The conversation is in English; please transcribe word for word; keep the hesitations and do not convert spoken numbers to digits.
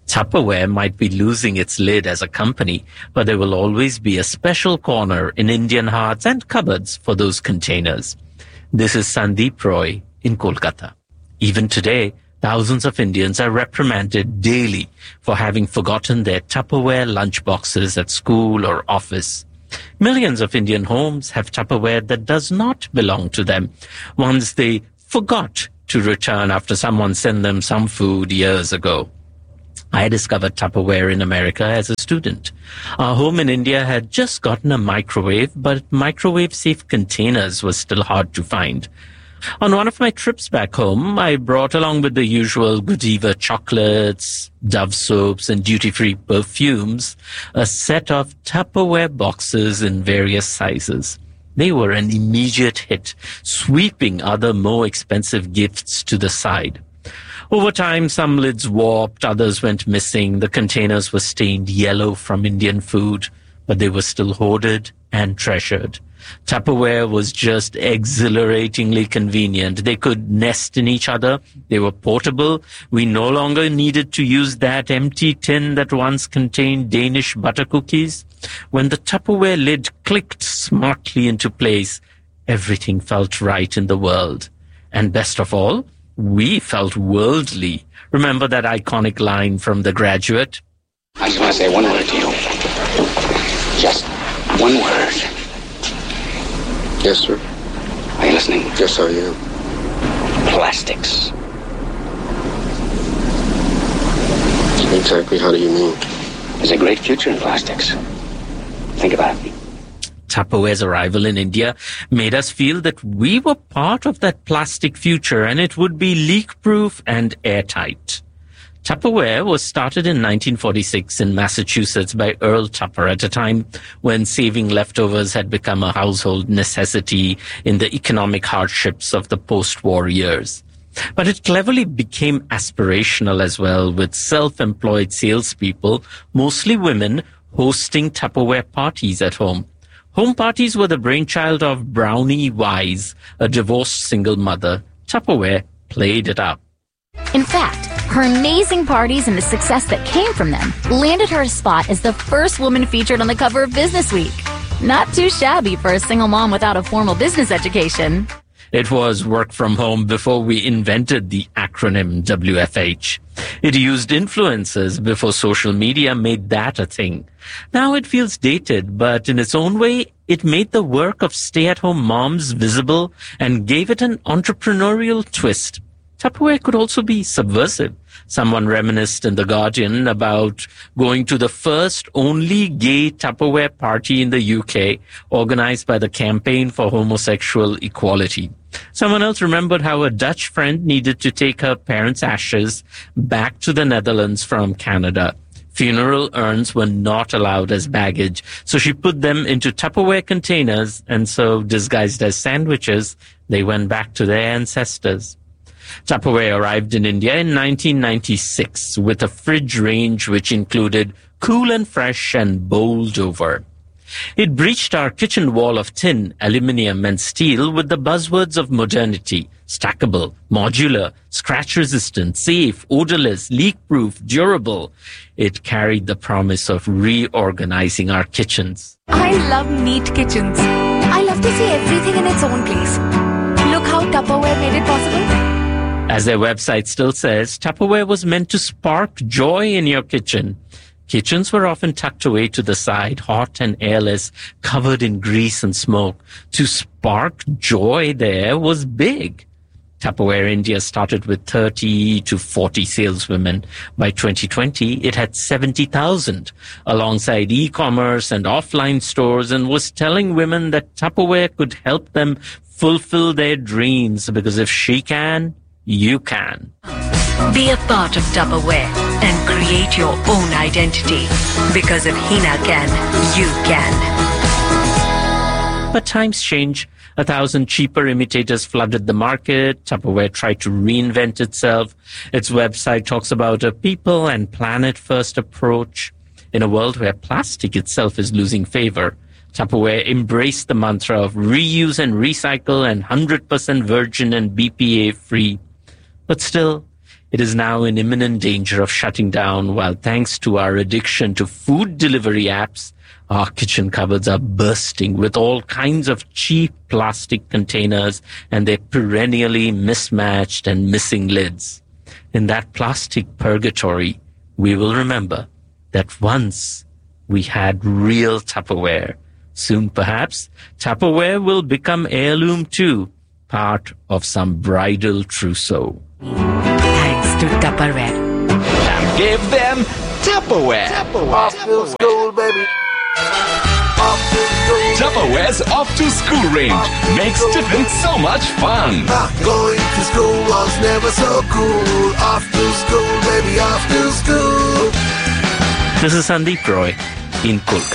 Tupperware might be losing its lid as a company, but there will always be a special corner in Indian hearts and cupboards for those containers. This is Sandeep Roy in Kolkata. Even today, thousands of Indians are reprimanded daily for having forgotten their Tupperware lunchboxes at school or office. Millions of Indian homes have Tupperware that does not belong to them, ones they forgot to return after someone sent them some food years ago. I discovered Tupperware in America as a student. Our home in India had just gotten a microwave, but microwave-safe containers was still hard to find. On one of my trips back home, I brought along with the usual Godiva chocolates, Dove soaps, and duty-free perfumes a set of Tupperware boxes in various sizes. They were an immediate hit, sweeping other more expensive gifts to the side. Over time, some lids warped, others went missing. The containers were stained yellow from Indian food, but they were still hoarded and treasured. Tupperware was just exhilaratingly convenient. They could nest in each other. They were portable. We no longer needed to use that empty tin that once contained Danish butter cookies. When the Tupperware lid clicked smartly into place, everything felt right in the world. And best of all, we felt worldly. Remember that iconic line from The Graduate? I just want to say one word to you. Just one word. Yes, sir. Are you listening? Yes, I am. Plastics. Exactly how do you mean? There's a great future in plastics. Think about it. Tupperware's arrival in India made us feel that we were part of that plastic future and it would be leak-proof and airtight. Tupperware was started in nineteen forty-six in Massachusetts by Earl Tupper at a time when saving leftovers had become a household necessity in the economic hardships of the post-war years. But it cleverly became aspirational as well, with self-employed salespeople, mostly women, hosting Tupperware parties at home. Home parties were the brainchild of Brownie Wise, a divorced single mother. Tupperware played it up. In fact, her amazing parties and the success that came from them landed her a spot as the first woman featured on the cover of Business Week. Not too shabby for a single mom without a formal business education. It was work from home before we invented the acronym W F H. It used influencers before social media made that a thing. Now it feels dated, but in its own way, it made the work of stay-at-home moms visible and gave it an entrepreneurial twist. Tupperware could also be subversive. Someone reminisced in The Guardian about going to the first only gay Tupperware party in the U K, organized by the Campaign for Homosexual Equality. Someone else remembered how a Dutch friend needed to take her parents' ashes back to the Netherlands from Canada. Funeral urns were not allowed as baggage, so she put them into Tupperware containers, and so, disguised as sandwiches, they went back to their ancestors. Tupperware arrived in India in nineteen ninety-six with a fridge range which included Cool and Fresh and Bowled Over. It breached our kitchen wall of tin, aluminium and steel with the buzzwords of modernity: stackable, modular, scratch-resistant, safe, odorless, leak-proof, durable. It carried the promise of reorganizing our kitchens. I love neat kitchens. I love to see everything in its own place. Look how Tupperware made it possible. As their website still says, Tupperware was meant to spark joy in your kitchen. Kitchens were often tucked away to the side, hot and airless, covered in grease and smoke. To spark joy there was big. Tupperware India started with thirty to forty saleswomen. By twenty twenty, it had seventy thousand, alongside e-commerce and offline stores, and was telling women that Tupperware could help them fulfill their dreams, because if she can, you can. Be a part of Tupperware and create your own identity. Because if Hina can, you can. But times change. A thousand cheaper imitators flooded the market. Tupperware tried to reinvent itself. Its website talks about a people and planet-first approach. In a world where plastic itself is losing favor, Tupperware embraced the mantra of reuse and recycle and one hundred percent virgin and B P A-free. But still, It is now in imminent danger of shutting down, while thanks to our addiction to food delivery apps, our kitchen cupboards are bursting with all kinds of cheap plastic containers and their perennially mismatched and missing lids. In that plastic purgatory, we will remember that once we had real Tupperware. Soon, perhaps, Tupperware will become heirloom too, part of some bridal trousseau. Thanks to Tupperware. And give them Tupperware. Tupperware. Off to school, baby. Off to school. Tupperware's Off to School range makes tiffin so much fun. Ah, going to school was never so cool. Off to school, baby, off to school. This is Sandeep Roy in Kolkata.